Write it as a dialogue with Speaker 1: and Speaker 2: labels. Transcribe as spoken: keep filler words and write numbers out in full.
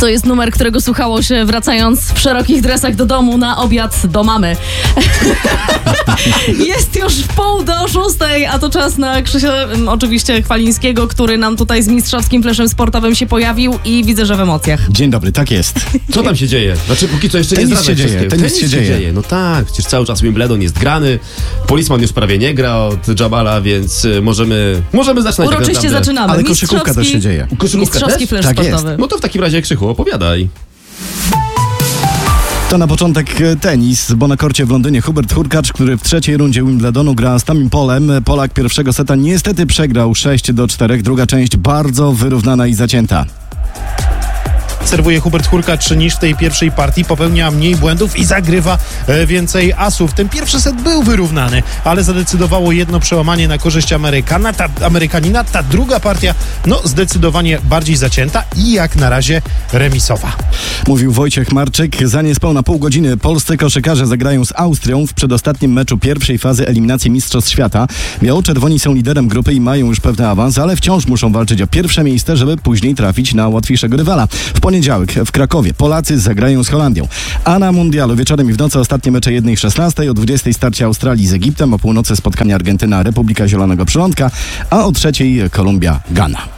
Speaker 1: To jest numer, którego słuchało się wracając w szerokich dresach do domu na obiad do mamy. Jest już w pół do szóstej, a to czas na Krzysia, oczywiście Chwalińskiego, który nam tutaj z mistrzowskim fleszem sportowym się pojawił i widzę, że w emocjach.
Speaker 2: Dzień dobry, tak jest.
Speaker 3: Co tam się dzieje? Znaczy póki co jeszcze
Speaker 2: Tenis
Speaker 3: nie zdradzaj
Speaker 2: się dzieje,
Speaker 3: wszystkiego.
Speaker 2: tenis się dzieje.
Speaker 3: No tak, przecież cały czas Wimbledon jest grany, Polisman już prawie nie gra od Jabala, więc y, możemy, możemy zaczynać.
Speaker 1: Uroczyście
Speaker 3: tak naprawdę.
Speaker 1: zaczynamy.
Speaker 2: Ale koszykówka też się dzieje.
Speaker 3: Koszykówka
Speaker 1: Mistrzowski
Speaker 3: też?
Speaker 1: flesz
Speaker 2: Tak jest.
Speaker 1: sportowy.
Speaker 3: No to w takim razie, Krzychu, opowiadaj.
Speaker 2: To na początek tenis, bo na korcie w Londynie Hubert Hurkacz, który w trzeciej rundzie Wimbledonu gra z Tomim Polem. Polak pierwszego seta niestety przegrał sześć do czterech. Druga część bardzo wyrównana i zacięta.
Speaker 4: Serwuje Hubert Hurkacz niż w tej pierwszej partii, popełnia mniej błędów i zagrywa e, więcej asów. Ten pierwszy set był wyrównany, ale zadecydowało jedno przełamanie na korzyść Amerykana, ta, Amerykanina. Ta druga partia, no zdecydowanie bardziej zacięta i jak na razie remisowa.
Speaker 2: Mówił Wojciech Marczyk. Za niespełna pół godziny polscy koszykarze zagrają z Austrią w przedostatnim meczu pierwszej fazy eliminacji Mistrzostw Świata. Biało-czerwoni są liderem grupy i mają już pewny awans, ale wciąż muszą walczyć o pierwsze miejsce, żeby później trafić na łatwiejszego rywala. W poniedziałek w Krakowie Polacy zagrają z Holandią. A na mundialu wieczorem i w nocy ostatnie mecze jednej szesnastej, o dwudziestej starcie Australii z Egiptem, o północy spotkanie Argentyna, Republika Zielonego Przylądka, a o trzeciej Kolumbia, Gana.